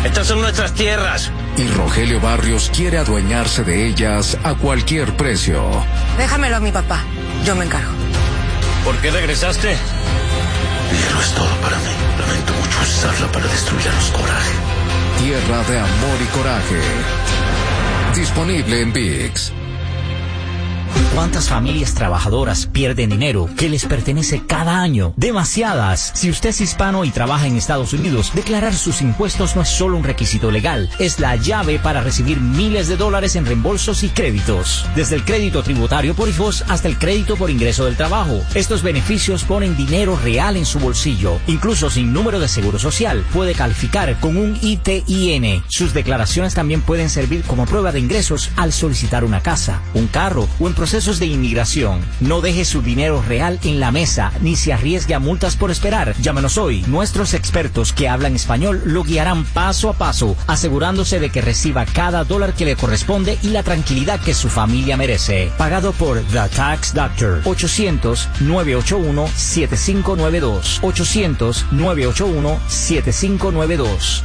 Estas son nuestras tierras. Y Rogelio Barrios quiere adueñarse de ellas a cualquier precio. Déjamelo a mi papá, yo me encargo. ¿Por qué regresaste? Hierro es todo para mí. Lamento mucho usarla para destruirnos coraje. Tierra de amor y coraje. Disponible en ViX. ¿Cuántas familias trabajadoras pierden dinero que les pertenece cada año? Demasiadas. Si usted es hispano y trabaja en Estados Unidos, declarar sus impuestos no es solo un requisito legal, es la llave para recibir miles de dólares en reembolsos y créditos. Desde el crédito tributario por hijos hasta el crédito por ingreso del trabajo. Estos beneficios ponen dinero real en su bolsillo. Incluso sin número de seguro social, puede calificar con un ITIN. Sus declaraciones también pueden servir como prueba de ingresos al solicitar una casa, un carro o en procesos de inmigración. No deje su dinero real en la mesa, ni se arriesgue a multas por esperar. Llámenos hoy. Nuestros expertos que hablan español lo guiarán paso a paso, asegurándose de que reciba cada dólar que le corresponde y la tranquilidad que su familia merece. Pagado por The Tax Doctor. 800-981-7592. 800-981-7592.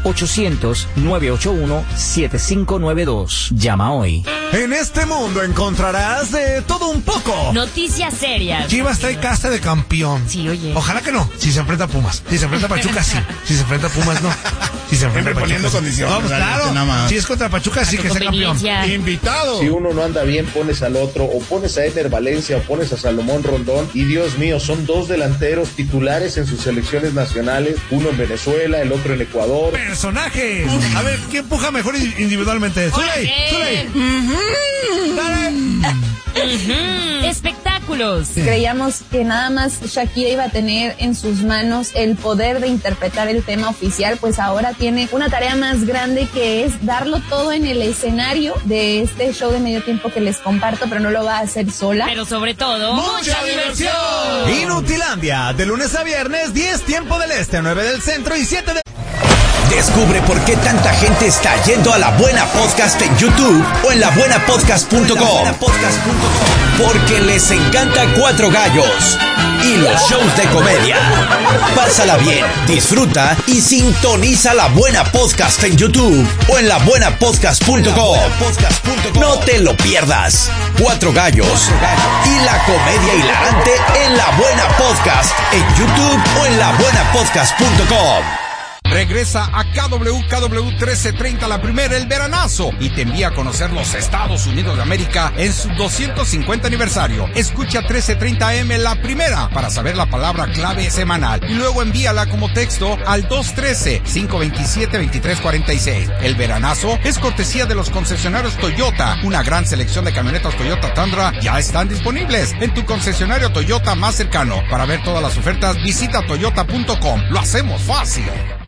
800-981-7592. Llama hoy. En este mundo encontrarás de todo un poco. Noticias serias. Chivas está en casa de campeón. Sí, oye. Ojalá que no. Si se enfrenta a Pumas. Si se enfrenta a Pachuca, sí. Si se enfrenta a Pumas, no. Si se enfrenta a Pachuca, poniendo condiciones. No, pues claro. Si es contra Pachuca, sí que sea campeón. Invitado. Si uno no anda bien, pones al otro. O pones a Ener Valencia o pones a Salomón Rondón. Y Dios mío, son dos delanteros titulares en sus selecciones nacionales. Uno en Venezuela, el otro en Ecuador. ¡Personajes! A ver, ¿quién empuja mejor individualmente? ¡Zuley! ¡Dale! Espectáculos. Creíamos que nada más Shakira iba a tener en sus manos el poder de interpretar el tema oficial, pues ahora tiene una tarea más grande, que es darlo todo en el escenario de este show de medio tiempo que les comparto, pero no lo va a hacer sola. Pero sobre todo, ¡mucha diversión! Inutilandia, de lunes a viernes, 10 tiempo del este, 9 del centro y 7 de... Descubre por qué tanta gente está yendo a La Buena Podcast en YouTube o en labuenapodcast.com. Porque les encanta Cuatro Gallos y los shows de comedia. Pásala bien, disfruta y sintoniza La Buena Podcast en YouTube o en labuenapodcast.com. No te lo pierdas. Cuatro Gallos y la comedia hilarante en La Buena Podcast en YouTube o en labuenapodcast.com. Regresa a KW 1330 la primera, el veranazo, y te envía a conocer los Estados Unidos de América en su 250 aniversario. Escucha 1330M la primera para saber la palabra clave semanal y luego envíala como texto al 213-527-2346. El veranazo es cortesía de los concesionarios Toyota. Una gran selección de camionetas Toyota Tundra ya están disponibles en tu concesionario Toyota más cercano. Para ver todas las ofertas, visita toyota.com. Lo hacemos fácil.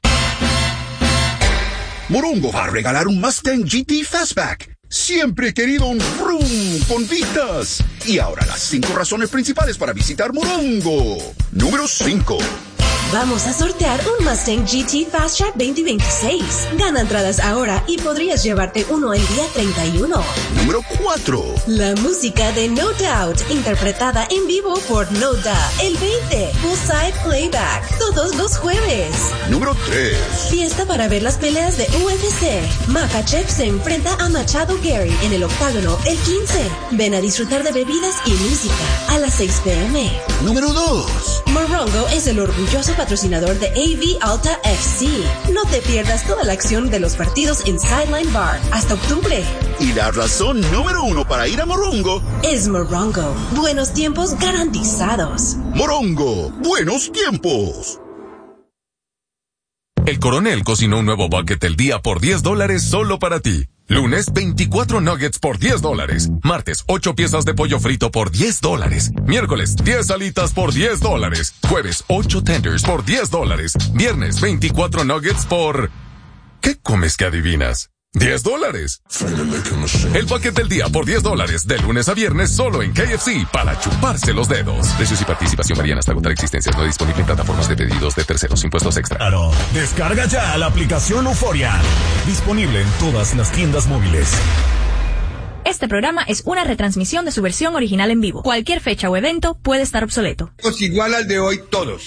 Morongo va a regalar un Mustang GT Fastback. Siempre he querido un vroom con vistas. Y ahora las 5 razones principales para visitar Morongo. Número 5. Vamos a sortear un Mustang GT Fast Track 2026. Gana entradas ahora y podrías llevarte uno el día 31. Número 4. La música de No Doubt, interpretada en vivo por No Doubt, el 20. Poolside Playback, todos los jueves. Número 3. Fiesta para ver las peleas de UFC. Makhachev se enfrenta a Machado Gary en el octágono el 15. Ven a disfrutar de bebidas y música a las 6 p.m. Número 2. Morongo es el orgulloso patrocinador de AV Alta FC. No te pierdas toda la acción de los partidos en Sideline Bar hasta octubre. Y la razón número 1 para ir a Morongo es Morongo. Buenos tiempos garantizados. Morongo, buenos tiempos. El Coronel cocinó un nuevo bucket del día por $10 solo para ti. Lunes, 24 nuggets por $10. Martes, 8 piezas de pollo frito por $10. Miércoles, 10 alitas por $10. Jueves, 8 tenders por $10. Viernes, 24 nuggets por... ¿Qué comes que adivinas? $10. El paquete del día por $10, de lunes a viernes solo en KFC, para chuparse los dedos. Precios y participación varían hasta agotar existencias. No disponible en plataformas de pedidos de terceros. Impuestos extra. Claro. Descarga ya la aplicación Euforia. Disponible en todas las tiendas móviles. Este programa es una retransmisión de su versión original en vivo. Cualquier fecha o evento puede estar obsoleto. Pues igual al de hoy todos.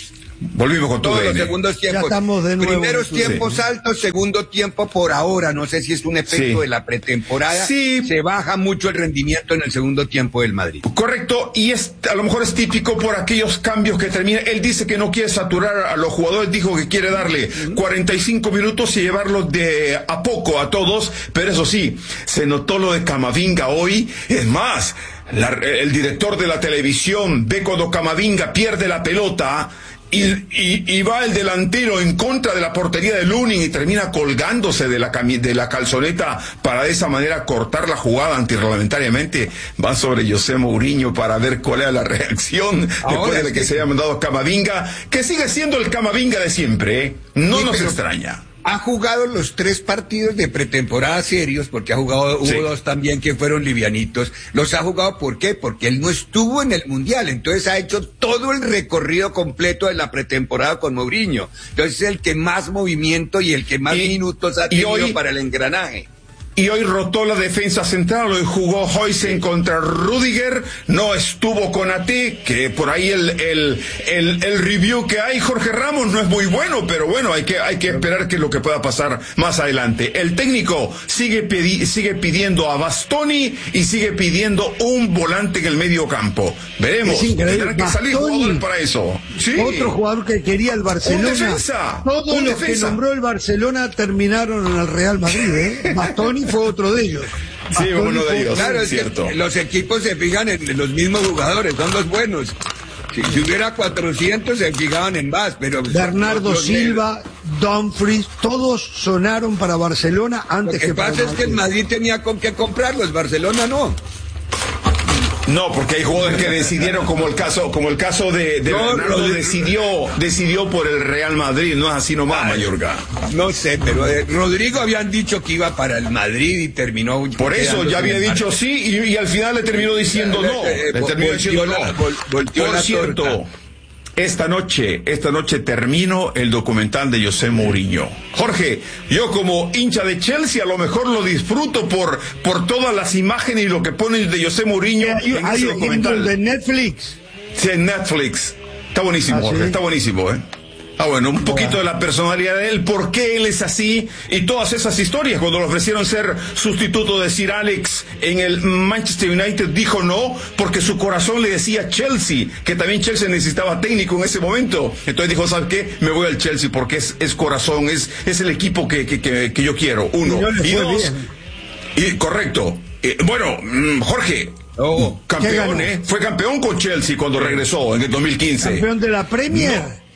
Volvimos con todos TUDN. los segundos tiempos. Ya estamos de nuevo. Primeros tiempos altos, segundo tiempo por ahora. No sé si es un efecto de la pretemporada. Sí. Se baja mucho el rendimiento en el segundo tiempo del Madrid. Correcto, y a lo mejor es típico por aquellos cambios que termina. Él dice que no quiere saturar a los jugadores, dijo que quiere darle 45 minutos y llevarlos de a poco a todos, pero eso sí, se notó lo de Camavinga hoy. Es más, el director de la televisión ve cuando Camavinga pierde la pelota y va el delantero en contra de la portería de Lunin y termina colgándose de la calzoneta para de esa manera cortar la jugada antirreglamentariamente. Va sobre José Mourinho para ver cuál era la reacción después de que se haya mandado Camavinga, que sigue siendo el Camavinga de siempre, ¿eh? No nos extraña. Ha jugado los 3 partidos de pretemporada serios, porque hubo 2 también que fueron livianitos. Los ha jugado, ¿por qué? Porque él no estuvo en el Mundial, entonces ha hecho todo el recorrido completo de la pretemporada con Mourinho. Entonces es el que más movimiento y el que más minutos ha tenido para el engranaje. Y hoy rotó la defensa central, hoy jugó Huijsen contra Rüdiger, no estuvo Konaté, que por ahí el review que hay, Jorge Ramos, no es muy bueno, pero bueno, hay que esperar que es lo que pueda pasar más adelante. El técnico sigue pidiendo a Bastoni y sigue pidiendo un volante en el medio campo. Veremos, tendrán que salir jugadores para eso. Sí. Otro jugador que quería el Barcelona. Todos los que nombró el Barcelona terminaron en el Real Madrid, Bastoni fue otro de ellos. Sí, uno de ellos. Claro, es cierto. Los equipos se fijan en los mismos jugadores, son los buenos. Si hubiera 400 se fijaban en más, pero... Bernardo Silva, Dumfries, todos sonaron para Barcelona antes que para Lo que pasa es que el Madrid tenía con qué comprarlos, Barcelona no. No, porque hay jugadores que decidieron, como el caso de Bernardo, decidió por el Real Madrid, no es así nomás, Mayorga. No sé, pero Rodrigo habían dicho que iba para el Madrid y terminó. Por eso ya había dicho sí y al final le terminó diciendo no. Le terminó diciendo no. Por cierto, esta noche termino el documental de José Mourinho. Jorge, yo como hincha de Chelsea a lo mejor lo disfruto por todas las imágenes y lo que ponen de José Mourinho en ese documental. ¿De Netflix? Sí, en Netflix. Está buenísimo, Jorge, ¿sí? Está buenísimo, bueno, un poquito de la personalidad de él, por qué él es así y todas esas historias. Cuando le ofrecieron ser sustituto de Sir Alex en el Manchester United, dijo no, porque su corazón le decía Chelsea, que también Chelsea necesitaba técnico en ese momento. Entonces dijo, ¿sabes qué? Me voy al Chelsea porque es corazón, es el equipo que yo quiero. Uno. Y dos. Y correcto. Bueno, Jorge. Campeón, fue campeón con Chelsea cuando regresó en el 2015. Campeón de la Premier. No.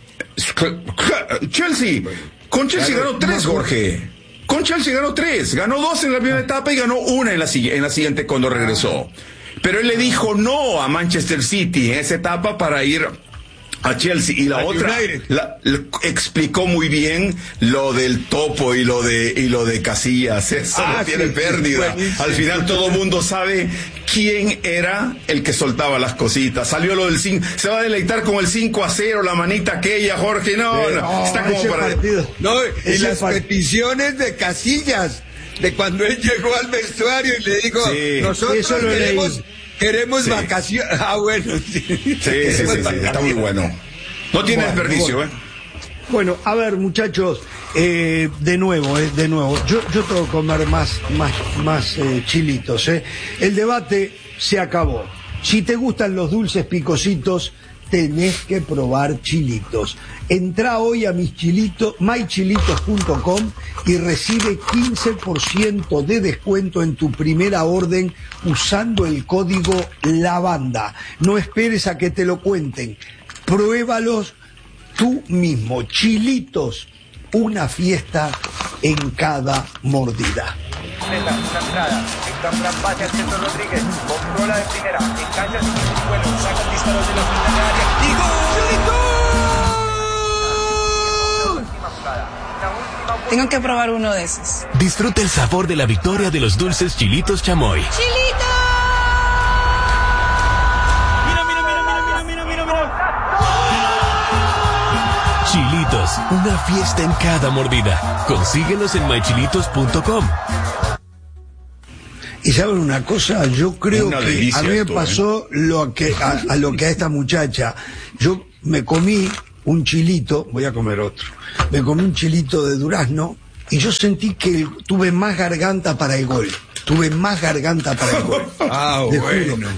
Chelsea, con Chelsea ganó 3, Jorge. Con Chelsea ganó 3, ganó 2 en la primera etapa y ganó 1 en la siguiente cuando regresó. Pero él le dijo no a Manchester City en esa etapa para ir a Chelsea, y la otra explicó muy bien lo del topo y lo de Casillas. Eso no tiene pérdida. Al final todo el mundo sabe quién era el que soltaba las cositas. Salió lo del 5, se va a deleitar con el 5-0, la manita aquella, Jorge, no, está como para... No, y las peticiones de Casillas, de cuando él llegó al vestuario y le dijo, nosotros queremos vacaciones. Bueno, sí, está muy bueno. No tiene desperdicio, Bueno, a ver, muchachos, de nuevo, yo tengo que comer más chilitos, El debate se acabó. Si te gustan los dulces picositos, tenés que probar chilitos. Entrá hoy a mychilitos.com y recibe 15% de descuento en tu primera orden usando el código LAVANDA. No esperes a que te lo cuenten. Pruébalos tú mismo. Chilitos, una fiesta en cada mordida. Una entrada, en gran pase al centro Rodríguez, controla de primera, engancha sin ningún vuelo, saca el disparo de la final de área y ¡gol! Tengo que probar uno de esos. Disfruta el sabor de la victoria de los dulces Chilitos Chamoy. ¡Chilitos! Chilitos, una fiesta en cada mordida. Consíguelos en mychilitos.com. Y saben una cosa, yo creo que a mí me pasó lo que a esta muchacha. Yo me comí un chilito, voy a comer otro, me comí un chilito de durazno y yo sentí que tuve más garganta para el gol. Tuve más garganta para el gol. Bueno.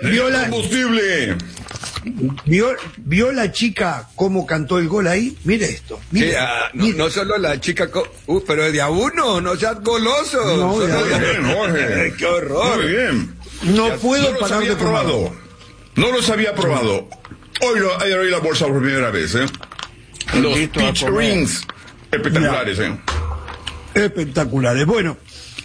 ¿Vio la chica cómo cantó el gol ahí? Mire esto. Mire, sí, mire. No solo la chica, pero de a uno, no seas goloso. No, bien, Jorge. ¡Qué horror! Muy bien. No puedo parar de comer. No los había probado. Hoy oí la bolsa por primera vez, ¿eh? Los Peach Rings. Espectaculares, ¿eh? Espectaculares. Bueno,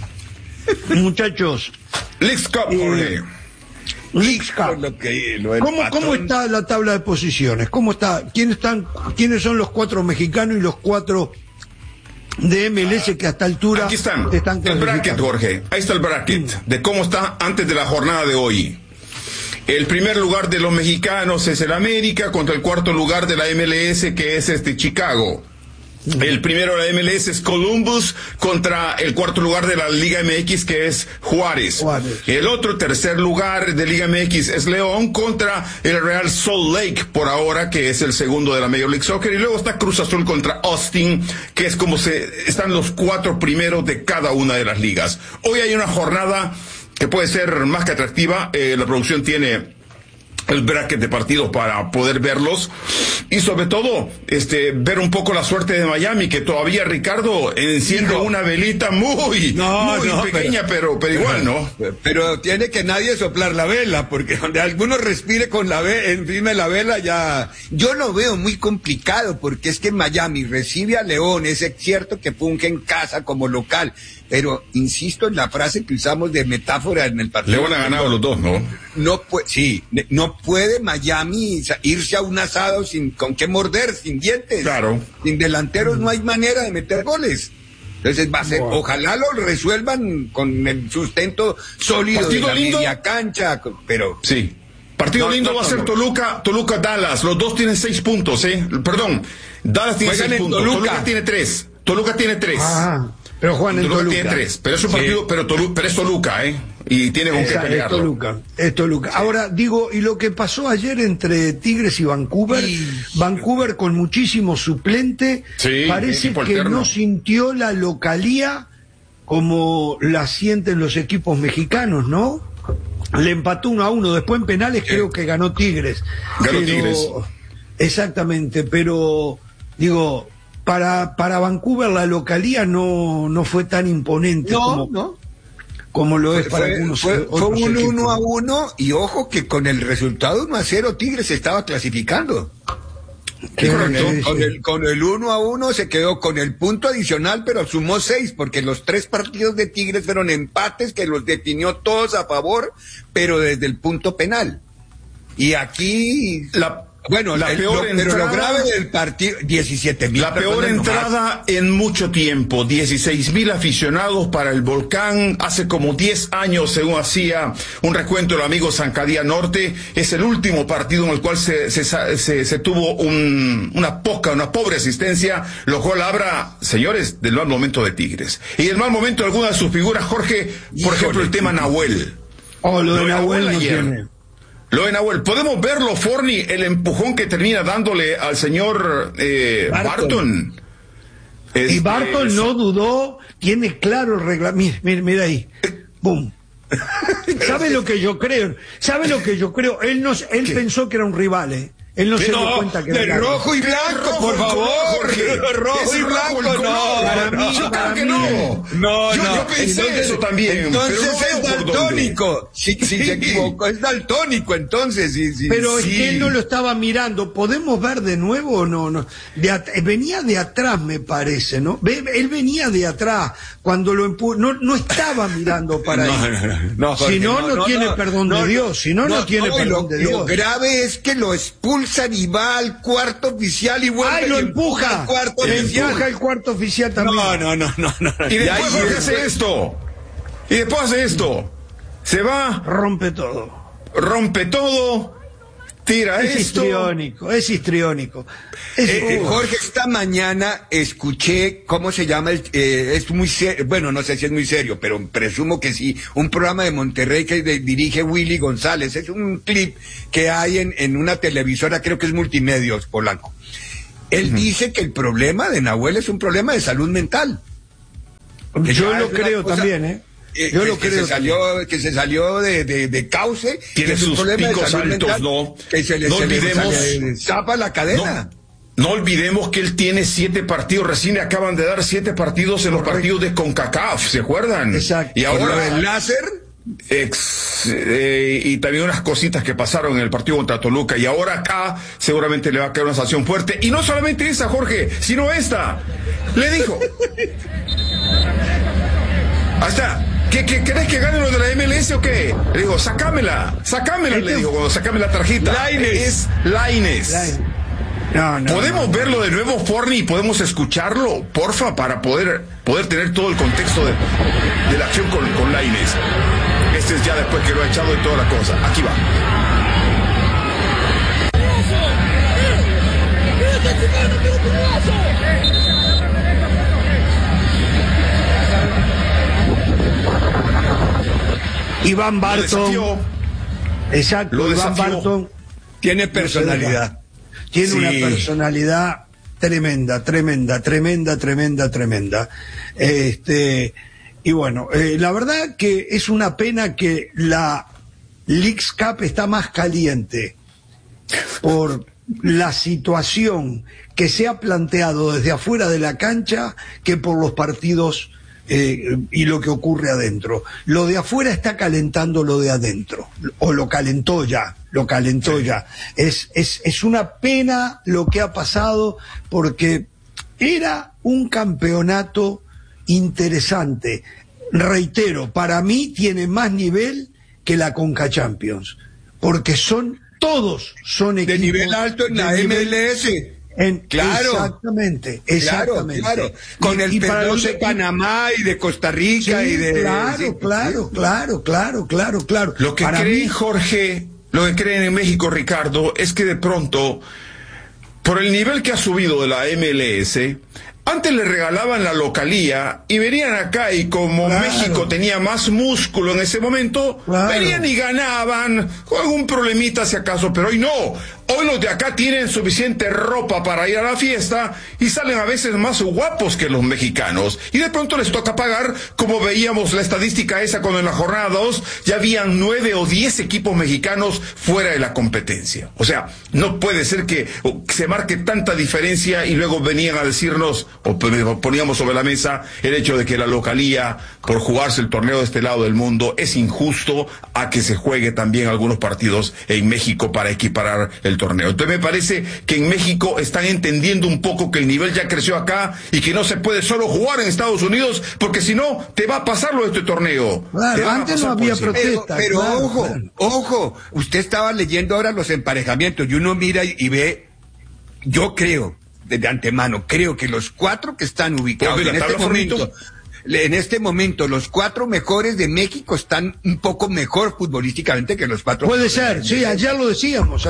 muchachos. Leagues Cup, Jorge. Leagues Cup. ¿Cómo está la tabla de posiciones? ¿Cómo está? ¿Quiénes son los 4 mexicanos y los 4 de MLS que a esta altura aquí están clasificando? El bracket, Jorge. Ahí está el bracket de cómo está antes de la jornada de hoy. El primer lugar de los mexicanos es el América contra el cuarto lugar de la MLS, que es Chicago. El primero de la MLS es Columbus contra el cuarto lugar de la Liga MX, que es Juárez. El otro tercer lugar de Liga MX es León contra el Real Salt Lake por ahora, que es el segundo de la Major League Soccer. Y luego está Cruz Azul contra Austin, que es como están los 4 primeros de cada una de las ligas. Hoy hay una jornada que puede ser más que atractiva. La producción tiene el bracket de partidos para poder verlos y sobre todo ver un poco la suerte de Miami, que todavía Ricardo enciende una velita muy pequeña, pero igual, ¿no? Pero tiene que nadie soplar la vela, porque donde alguno respire con la vela, encima de la vela, ya yo lo veo muy complicado, porque es que Miami recibe a León, es cierto que funge en casa como local, pero insisto en la frase que usamos de metáfora en el partido. León ha ganado los dos, ¿no? No puede Miami irse a un asado con qué morder, sin dientes. Claro. Sin delanteros no hay manera de meter goles. Entonces ojalá lo resuelvan con el sustento sólido partido de la lindo, media cancha, pero sí. Partido lindo va a ser Toluca-Dallas. Los dos tienen 6 puntos, Perdón, Dallas tiene 6 puntos. Toluca tiene 3. Pero Juan en Toluca tiene 3, pero es un partido, pero es Toluca, y tiene con qué pelearlo. Es Toluca. Ahora digo, y lo que pasó ayer entre Tigres y Vancouver, Vancouver con muchísimo suplente, parece que no sintió la localía como la sienten los equipos mexicanos, ¿no? Le empató 1-1, después en penales creo que ganó Tigres. Tigres. Exactamente, pero digo, para Vancouver la localía no fue tan imponente como lo es para algunos. Fue un 1-1 y ojo que con el resultado 1-0 Tigres estaba clasificando. Con el 1-1 se quedó con el punto adicional, pero sumó 6, porque los 3 partidos de Tigres fueron empates que los definió todos a favor, pero desde el punto penal. Y aquí lo grave del partido, 17,000. La peor entrada en mucho tiempo, 16,000 aficionados para el Volcán. Hace como 10 años, según hacía un recuento el amigo Zancadía Norte, es el último partido en el cual se tuvo una pobre asistencia, lo cual habla, señores, del mal momento de Tigres. Y el mal momento de algunas de sus figuras, Jorge, por ejemplo, el tema Nahuel. Lo de Nahuel no tiene. Lo de Nahuel, ¿podemos verlo, Forni, el empujón que termina dándole al señor Barton? Y Barton no dudó, tiene claro el reglamento. Mira ahí, ¡bum! ¿Sabe lo que yo creo? Él pensó que era un rival, Él no se dio cuenta que era rojo y blanco, por favor. Rojo y blanco, no. Yo creo que no. Yo pensé eso también. Entonces es daltónico. Si se equivocó, es daltónico, entonces. Pero es que él no lo estaba mirando. ¿Podemos ver de nuevo o no? Venía de atrás, me parece, ¿no? Él venía de atrás. Cuando lo empujó, no estaba mirando para él. Si no tiene perdón de Dios. Si no tiene perdón de Dios. Lo grave es que lo expulsan y va al cuarto oficial y vuelve y empuja al cuarto oficial. Empuja el cuarto oficial también. No. Y después hace esto. Se va. Rompe todo. Tira esto. Es histriónico. Jorge, esta mañana escuché, ¿cómo se llama? Es muy serio, bueno, no sé si es muy serio, pero presumo que sí, un programa de Monterrey que dirige Willy González. Es un clip que hay en una televisora, creo que es Multimedios, Polanco. Él dice que el problema de Nahuel es un problema de salud mental. Yo lo creo también, ¿eh? Yo lo creo. Que se salió de cauce. Tiene sus picos altos, ¿no? Que se le zapa la cadena. No olvidemos que él tiene 7 partidos, recién le acaban de dar 7 partidos en los partidos de CONCACAF, ¿se acuerdan? Exacto. Y ahora el láser. Y también unas cositas que pasaron en el partido contra Toluca, y ahora acá seguramente le va a caer una sanción fuerte, y no solamente esa, Jorge, sino esta. Le dijo, hasta, ¿querés que gane lo de la MLS o qué? Le digo, sacámela, le digo, cuando sacame la tarjeta. Lainez. No, ¿Podemos verlo de nuevo, Forni, y podemos escucharlo, porfa, para poder tener todo el contexto de la acción con Lainez? Este es ya después que lo ha echado y toda la cosa. Aquí va. Iván Barton. Exacto, Iván Barton tiene personalidad. Tiene una personalidad tremenda. Y bueno, la verdad que es una pena que la Leagues Cup está más caliente por la situación que se ha planteado desde afuera de la cancha que por los partidos y lo que ocurre adentro. Lo de afuera está calentando lo de adentro, o lo calentó ya. Es una pena lo que ha pasado, porque era un campeonato interesante. Reitero, para mí tiene más nivel que la Conca Champions, porque todos son equipos de nivel alto en la MLS. Claro, exactamente. Claro. Con el perdón de Panamá y de Costa Rica y de... Claro. Lo que creen, Jorge, lo que creen en México, Ricardo, es que de pronto, por el nivel que ha subido de la MLS, antes le regalaban la localía y venían acá, y como México tenía más músculo en ese momento, venían y ganaban, con algún problemita si acaso, pero hoy no. Hoy los de acá tienen suficiente ropa para ir a la fiesta y salen a veces más guapos que los mexicanos. Y de pronto les toca pagar, como veíamos la estadística esa cuando en la jornada 2 ya habían 9 o 10 equipos mexicanos fuera de la competencia. O sea, no puede ser que se marque tanta diferencia y luego venían a decirnos, o poníamos sobre la mesa el hecho de que la localía, por jugarse el torneo de este lado del mundo, es injusto a que se juegue también algunos partidos en México para equiparar el torneo. Entonces me parece que en México están entendiendo un poco que el nivel ya creció acá y que no se puede solo jugar en Estados Unidos, porque si no te va a pasar lo de este torneo. Claro, antes no había protesta. Pero ojo, usted estaba leyendo ahora los emparejamientos y uno mira y ve, yo creo, de antemano, creo que los 4 que están ubicados en este momento, los 4 mejores de México están un poco mejor futbolísticamente que los 4. Puede ser, sí, ayer lo decíamos.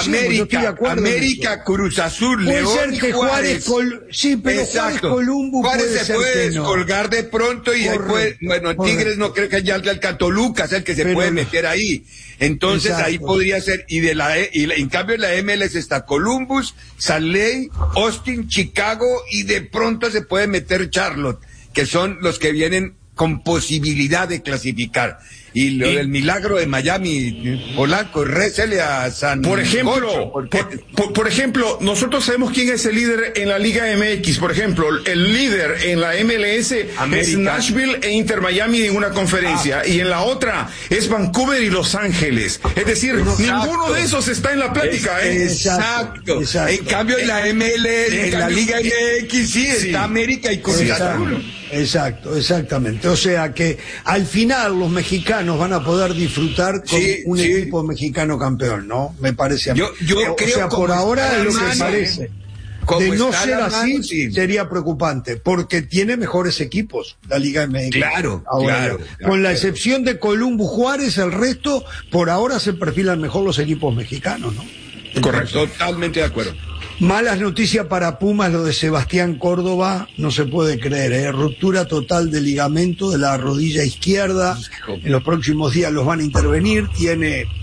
América, Cruz Azul, puede León ser que Juárez. Pero Juárez Columbo Juárez se puede descolgar de pronto y Tigres no creo que ya el Toluca es el que se puede meter ahí. Entonces ahí podría ser, y en cambio en la MLS está Columbus, Salt Lake, Austin, Chicago, y de pronto se puede meter Charlotte, que son los que vienen con posibilidad de clasificar. Y lo del milagro de Miami, Polanco, récele a San Por ejemplo, por ejemplo, nosotros sabemos quién es el líder en la Liga MX. Por ejemplo, el líder en la MLS es Nashville e Inter Miami en una conferencia, y en la otra es Vancouver y Los Ángeles. Es decir, ninguno de esos está en la plática. Exacto. En cambio, en la MLS, en la Liga MX, sí está América y Cruz Azul. Exactamente. O sea que al final los mexicanos van a poder disfrutar con un equipo mexicano campeón, ¿no? Me parece a mí. Yo creo, o sea, por ahora es lo que parece. De no ser así, sería preocupante, porque tiene mejores equipos la Liga MX. Claro. Con la excepción de Columbus, Juárez, el resto, por ahora se perfilan mejor los equipos mexicanos, ¿no? Correcto, totalmente de acuerdo. Malas noticias para Pumas, lo de Sebastián Córdoba, no se puede creer, ruptura total de ligamento de la rodilla izquierda. En los próximos días los van a intervenir, tiene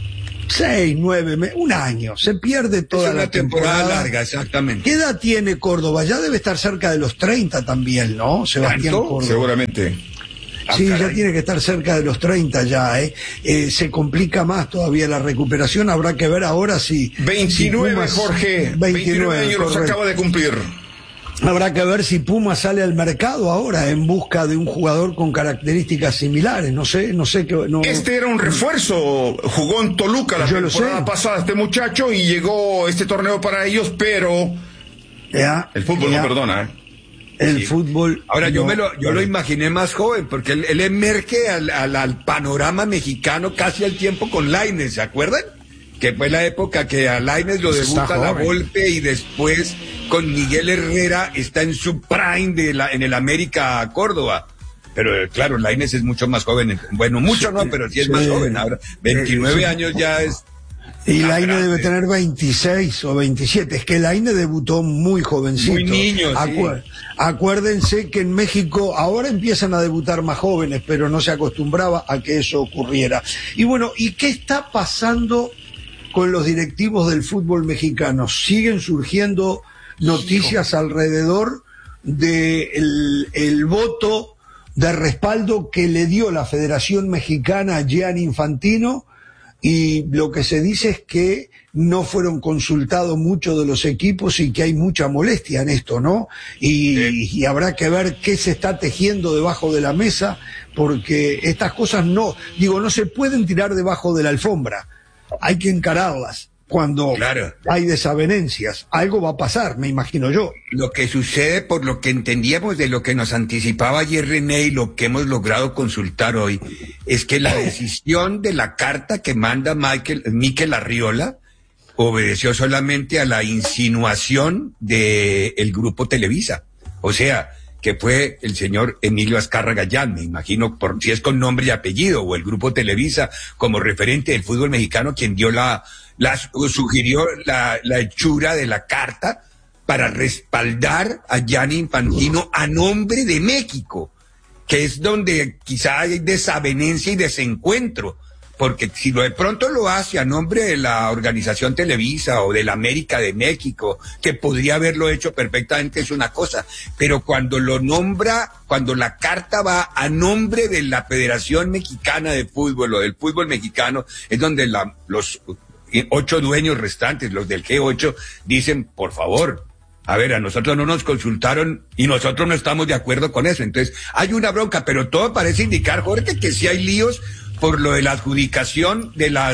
6, 9, un año. Se pierde toda la temporada larga, exactamente. ¿Qué edad tiene Córdoba? Ya debe estar cerca de los 30 también, ¿no? Sebastián Córdoba. Seguramente. Sí, ya tiene que estar cerca de los 30 ya, se complica más todavía la recuperación, habrá que ver ahora si... 29, si Pumas, Jorge, 29 años los acaba de cumplir. Habrá que ver si Pumas sale al mercado ahora en busca de un jugador con características similares, no sé qué... No, este era un refuerzo, jugó en Toluca la temporada pasada este muchacho y llegó este torneo para ellos, pero el fútbol no perdona, El fútbol. Ahora yo lo imaginé más joven, porque él emerge al panorama mexicano casi al tiempo con Lainez, ¿se acuerdan? Que fue la época que a Lainez lo debuta la Volpe y después con Miguel Herrera está en su prime en el América Córdoba. Pero claro, Lainez es mucho más joven, bueno, mucho no, pero sí es más joven ahora. 29 años ya es... Y Lainez debe tener 26 o 27. Es que Lainez debutó muy jovencito. Muy niño, Acuérdense que en México ahora empiezan a debutar más jóvenes, pero no se acostumbraba a que eso ocurriera. Y bueno, ¿y qué está pasando con los directivos del fútbol mexicano? Siguen surgiendo noticias alrededor del voto de respaldo que le dio la Federación Mexicana a Gianni Infantino. Y lo que se dice es que no fueron consultados muchos de los equipos y que hay mucha molestia en esto, ¿no? Y habrá que ver qué se está tejiendo debajo de la mesa, porque estas cosas no se pueden tirar debajo de la alfombra, hay que encararlas. Cuando hay desavenencias, algo va a pasar, me imagino yo. Lo que sucede, por lo que entendíamos de lo que nos anticipaba ayer René y lo que hemos logrado consultar hoy, es que la decisión de la carta que manda Mikel Arriola obedeció solamente a la insinuación del grupo Televisa. O sea, que fue el señor Emilio Azcárraga Gallán, me imagino, por si es con nombre y apellido, o el grupo Televisa como referente del fútbol mexicano, quien dio sugirió la hechura de la carta para respaldar a Gianni Infantino a nombre de México, que es donde quizá hay desavenencia y desencuentro, porque si de pronto lo hace a nombre de la organización Televisa o de la América de México, que podría haberlo hecho perfectamente, es una cosa, pero cuando lo nombra, cuando la carta va a nombre de la Federación Mexicana de Fútbol o del fútbol mexicano, es donde los 8 dueños restantes, los del G8, dicen, por favor, a ver, a nosotros no nos consultaron y nosotros no estamos de acuerdo con eso. Entonces, hay una bronca, pero todo parece indicar, Jorge, que sí hay líos por lo de la adjudicación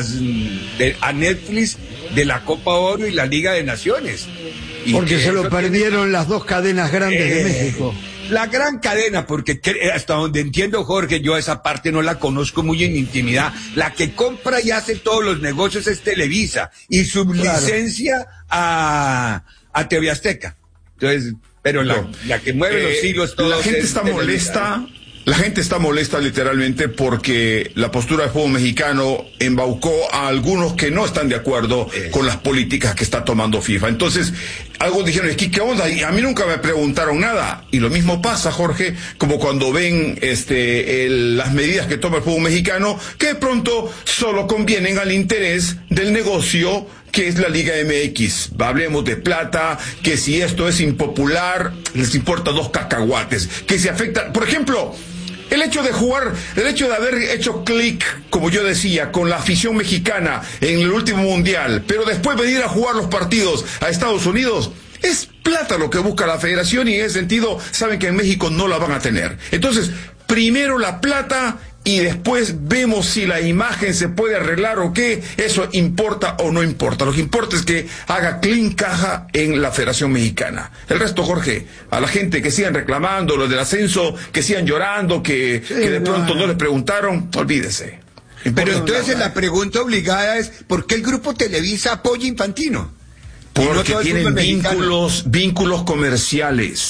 a Netflix de la Copa Oro y la Liga de Naciones. Porque se lo perdieron las dos cadenas grandes de México. La gran cadena, porque hasta donde entiendo, Jorge, yo esa parte no la conozco muy en intimidad. La que compra y hace todos los negocios es Televisa y sublicencia a TV Azteca. Entonces, pero la que mueve los hilos todos. La gente está molesta. La gente está molesta literalmente porque la postura del fútbol mexicano embaucó a algunos que no están de acuerdo con las políticas que está tomando FIFA. Entonces, algunos dijeron, ¿qué onda? Y a mí nunca me preguntaron nada. Y lo mismo pasa, Jorge, como cuando ven las medidas que toma el fútbol mexicano, que de pronto solo convienen al interés del negocio que es la Liga MX. Hablemos de plata, que si esto es impopular, les importa 2 cacahuates, que se afecta, por ejemplo, el hecho de haber hecho clic, como yo decía, con la afición mexicana en el último mundial, pero después venir a jugar los partidos a Estados Unidos, es plata lo que busca la federación y en ese sentido saben que en México no la van a tener. Entonces, primero la plata y después vemos si la imagen se puede arreglar o qué, eso importa o no importa. Lo que importa es que haga clean caja en la Federación Mexicana. El resto, Jorge, a la gente que sigan reclamando, los del ascenso, que sigan llorando, que de pronto no les preguntaron, olvídese. Pero entonces la pregunta obligada es, ¿por qué el grupo Televisa apoya a Infantino? Porque tienen vínculos comerciales.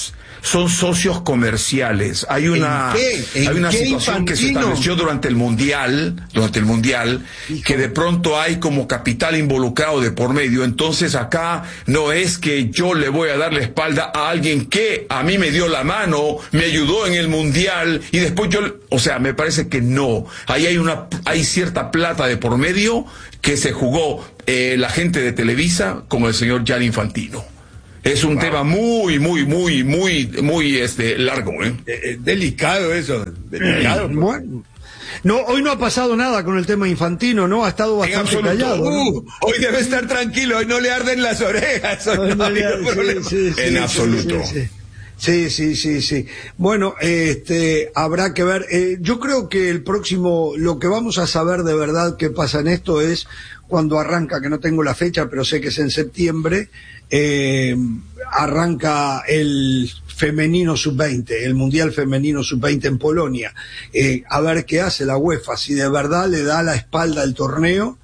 son socios comerciales. Hay una situación que se estableció durante el Mundial, que de pronto hay como capital involucrado de por medio. Entonces acá no es que yo le voy a dar la espalda a alguien que a mí me dio la mano, me ayudó en el Mundial y después me parece que no. Ahí hay cierta plata de por medio que se jugó la gente de Televisa con el señor Gianni Infantino. Es un tema muy largo, delicado eso, delicado. Bueno. No, hoy no ha pasado nada con el tema Infantino, ¿no? Ha estado bastante callado. ¿No? Hoy debe estar tranquilo, hoy no le arden las orejas. Hoy no ha habido problema. En absoluto. Sí. Bueno, habrá que ver. Yo creo que lo que vamos a saber de verdad qué pasa en esto es cuando arranca, que no tengo la fecha, pero sé que es en septiembre, arranca el femenino sub-20, el Mundial Femenino sub-20 en Polonia. A ver qué hace la UEFA, si de verdad le da la espalda al torneo,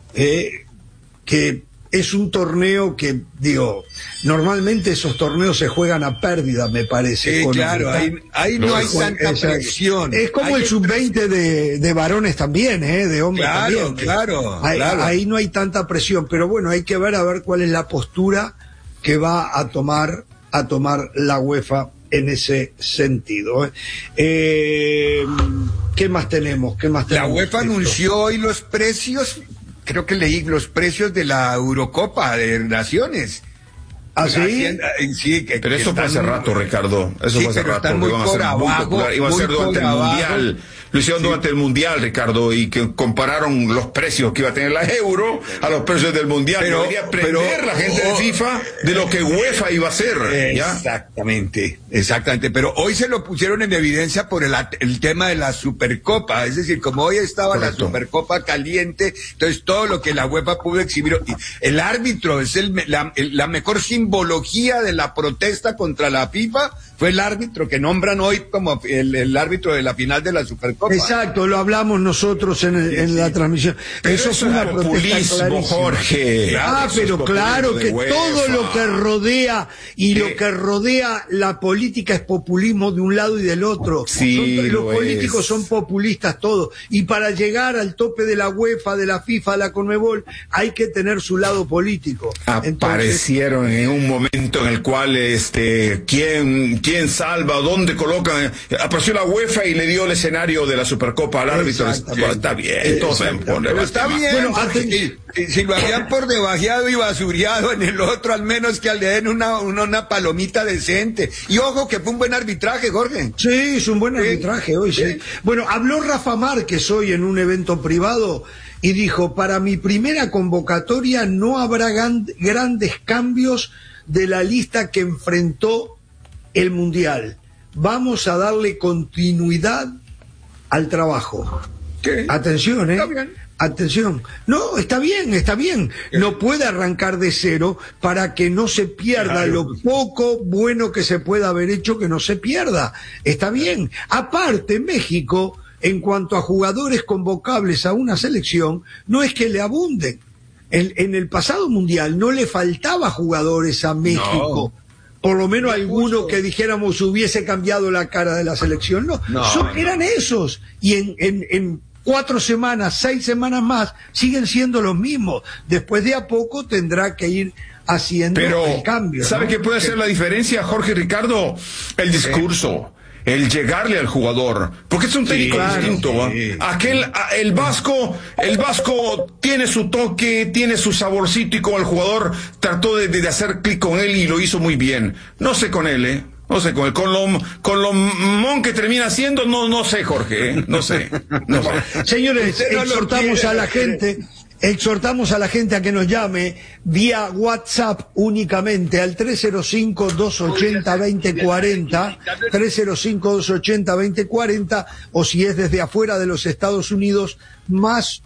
que es un torneo que, normalmente esos torneos se juegan a pérdida, me parece. Claro, ahí no hay tanta presión. Es como el sub-20 de varones también, de hombres también. Claro. Ahí no hay tanta presión, pero bueno, hay que ver cuál es la postura que va a tomar la UEFA en ese sentido. ¿Qué más tenemos? La UEFA anunció hoy los precios. Creo que leí los precios de la Eurocopa de Naciones. ¿Ah, sí? Sí, pero eso fue hace rato, Ricardo. Eso fue hace rato. Iba a ser durante el Mundial. Lo hicieron durante el Mundial, Ricardo, y que compararon los precios que iba a tener la Euro a los precios del Mundial. Debería aprender la gente de FIFA de lo que UEFA iba a hacer. ¿ya? Exactamente. Pero hoy se lo pusieron en evidencia por el tema de la Supercopa. Es decir, como hoy estaba la Supercopa caliente, entonces todo lo que la UEFA pudo exhibir. El árbitro es la mejor simbología de la protesta contra la FIFA. Fue el árbitro que nombran hoy como el árbitro de la final de la Supercopa. Exacto, lo hablamos nosotros en la transmisión. Eso es una populismo, Jorge. Pero claro que todo lo que rodea lo que rodea la política es populismo de un lado y del otro. Los políticos son populistas todos. Y para llegar al tope de la UEFA, de la FIFA, de la Conmebol, hay que tener su lado político. Aparecieron en un momento en el cual quién salva, dónde colocan. Apareció la UEFA y le dio el escenario de la Supercopa al árbitro. Está bien, entonces está bien. Bueno, si lo habían por debajeado y basureado en el otro, al menos que le den una palomita decente. Y ojo que fue un buen arbitraje, Jorge. Sí, es un buen arbitraje hoy, sí. Bueno, habló Rafa Márquez hoy en un evento privado y dijo: para mi primera convocatoria no habrá grandes cambios de la lista que enfrentó el Mundial. Vamos a darle continuidad al trabajo. ¿Qué? Atención, Está bien. Atención. No, está bien. No puede arrancar de cero para que no se pierda lo poco bueno que se pueda haber hecho, que no se pierda. Está bien. Aparte, México, en cuanto a jugadores convocables a una selección, no es que le abunden. En el pasado Mundial no le faltaba jugadores a México. No. Por lo menos alguno que dijéramos hubiese cambiado la cara de la selección. Eran esos. Y en 4 semanas, 6 semanas más, siguen siendo los mismos. Después de a poco tendrá que ir haciendo el cambio. ¿Sabe qué puede ser la diferencia, Jorge y Ricardo? El discurso. El llegarle al jugador, porque es un técnico distinto. El vasco tiene su toque, tiene su saborcito, y como el jugador trató de hacer clic con él y lo hizo muy bien. No sé con él, no sé con él, con lo mon que termina haciendo, no sé, Jorge, no sé. Señores, exhortamos a la gente a que nos llame vía WhatsApp únicamente al 305-280-2040, 305-280-2040, o si es desde afuera de los Estados Unidos, más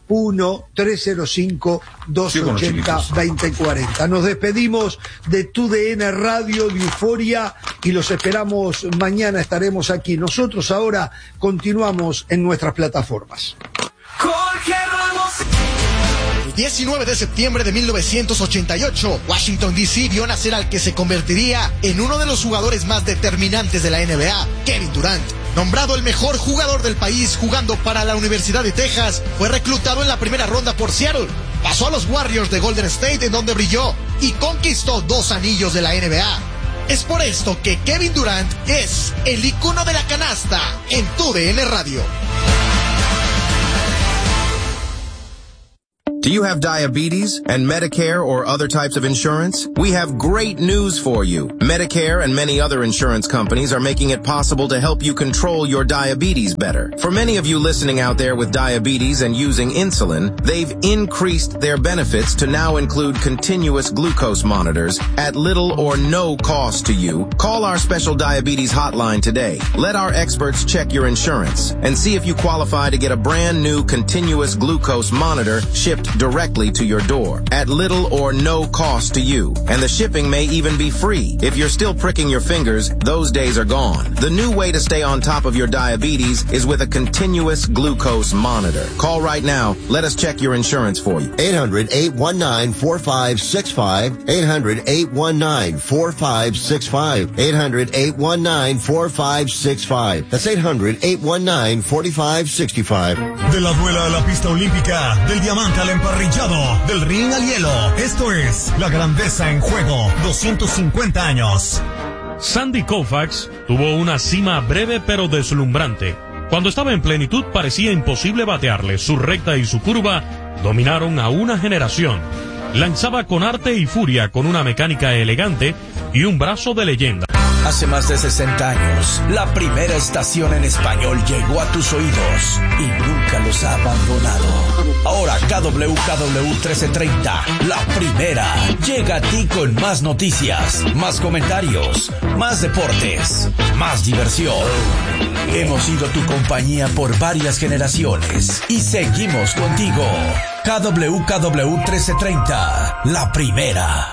1-305-280-2040. Nos despedimos de TUDN Radio, de Euforia, y los esperamos mañana, estaremos aquí. Nosotros ahora continuamos en nuestras plataformas. Jorge Ramos. 19 de septiembre de 1988, Washington D.C. vio nacer al que se convertiría en uno de los jugadores más determinantes de la NBA, Kevin Durant. Nombrado el mejor jugador del país jugando para la Universidad de Texas, fue reclutado en la primera ronda por Seattle. Pasó a los Warriors de Golden State, en donde brilló y conquistó 2 anillos de la NBA. Es por esto que Kevin Durant es el icono de la canasta en TUDN Radio. Do you have diabetes and Medicare or other types of insurance? We have great news for you. Medicare and many other insurance companies are making it possible to help you control your diabetes better. For many of you listening out there with diabetes and using insulin, they've increased their benefits to now include continuous glucose monitors at little or no cost to you. Call our special diabetes hotline today. Let our experts check your insurance and see if you qualify to get a brand new continuous glucose monitor shipped directly to your door at little or no cost to you. And the shipping may even be free. If you're still pricking your fingers, those days are gone. The new way to stay on top of your diabetes is with a continuous glucose monitor. Call right now. Let us check your insurance for you. 800-819-4565. 800-819-4565. 800-819-4565. That's 800-819-4565. De la duela a la pista olímpica, del diamante al emparrillado, del ring al hielo. Esto es La Grandeza en Juego, 250 años. Sandy Koufax tuvo una cima breve pero deslumbrante. Cuando estaba en plenitud parecía imposible batearle. Su recta y su curva dominaron a una generación. Lanzaba con arte y furia, con una mecánica elegante y un brazo de leyenda. Hace más de 60 años, la primera estación en español llegó a tus oídos y nunca los ha abandonado. Ahora KWKW 1330, la primera, llega a ti con más noticias, más comentarios, más deportes, más diversión. Hemos sido tu compañía por varias generaciones y seguimos contigo. KWKW 1330, la primera.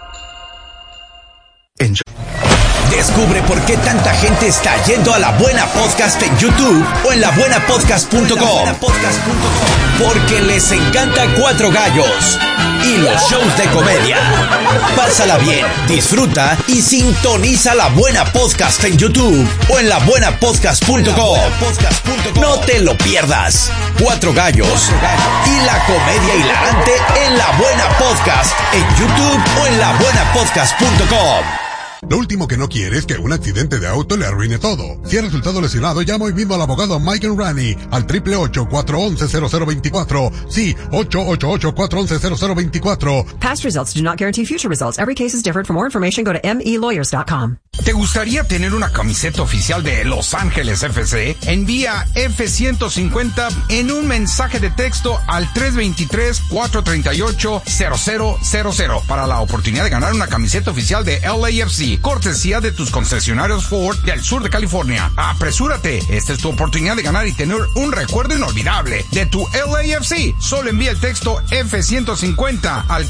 Descubre por qué tanta gente está yendo a La Buena Podcast en YouTube o en labuenapodcast.com. Porque les encanta Cuatro Gallos y los shows de comedia. Pásala bien, disfruta y sintoniza La Buena Podcast en YouTube o en labuenapodcast.com. No te lo pierdas. Cuatro Gallos y la comedia hilarante en La Buena Podcast en YouTube o en labuenapodcast.com. Lo último que no quiere es que un accidente de auto le arruine todo. Si ha resultado lesionado, llama hoy mismo al abogado Mike Rani al 888-411-0024. Sí, 888-411-0024. Past results do not guarantee future results. Every case is different. For more information, go to melawyers.com. ¿Te gustaría tener una camiseta oficial de Los Ángeles FC? Envía F-150 en un mensaje de texto al 323-438-0000 para la oportunidad de ganar una camiseta oficial de LAFC, cortesía de tus concesionarios Ford del sur de California. Apresúrate, esta es tu oportunidad de ganar y tener un recuerdo inolvidable de tu LAFC. Solo envía el texto F-150 al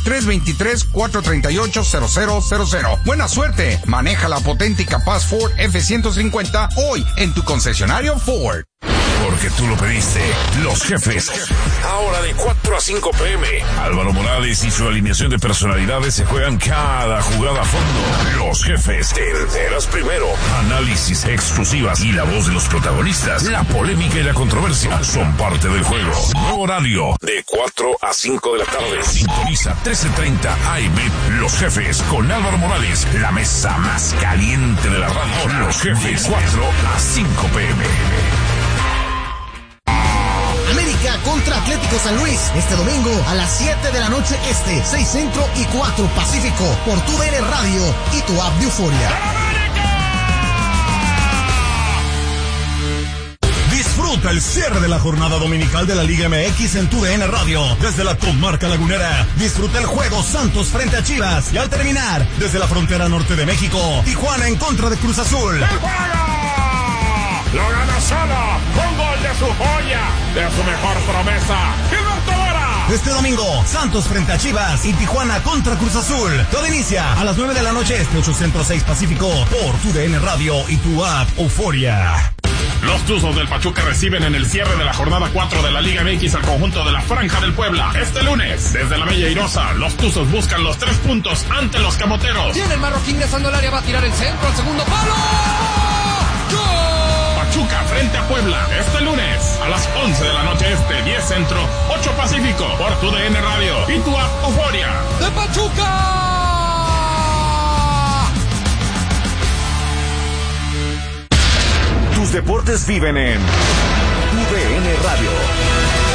323-438-0000. Buena suerte, maneja la potente y capaz Ford F-150 hoy en tu concesionario Ford. Porque tú lo pediste. Los Jefes. Ahora de 4 a 5 p.m. Álvaro Morales y su alineación de personalidades se juegan cada jugada a fondo. Los Jefes. Te enteras primero. Análisis exclusivas y la voz de los protagonistas. La polémica y la controversia son parte del juego. Nuevo horario de 4 a 5 de la tarde. Sintoniza 1330 AM. Los Jefes con Álvaro Morales. La mesa más caliente de la radio. Los Jefes. 4 a 5 p.m. América contra Atlético San Luis, este domingo a las 7 de la noche este, 6 Centro y 4 Pacífico, por TUDN Radio y tu app de Euforia. Disfruta el cierre de la jornada dominical de la Liga MX en TUDN Radio, desde la comarca lagunera. Disfruta el juego Santos frente a Chivas y al terminar, desde la frontera norte de México, Tijuana en contra de Cruz Azul. Lo gana solo, con gol de su joya, de su mejor promesa, Gilberto Vera. Este domingo, Santos frente a Chivas y Tijuana contra Cruz Azul. Todo inicia a las 9 de la noche este, 8 Centro, 6 Pacífico, por TUDN Radio y tu app Euforia. Los Tuzos del Pachuca reciben en el cierre de la jornada 4 de la Liga MX al conjunto de la Franja del Puebla. Este lunes, desde la Bella Airosa, los Tuzos buscan los 3 puntos ante los Camoteros. Tiene el marroquín ingresando al área, va a tirar el centro al segundo palo. ¡Gol! Pachuca frente a Puebla, este lunes, a las 11 de la noche este, 10 centro, 8 pacífico, por tu DN Radio y tu app Euforia. ¡De Pachuca! Tus deportes viven en UDN Radio.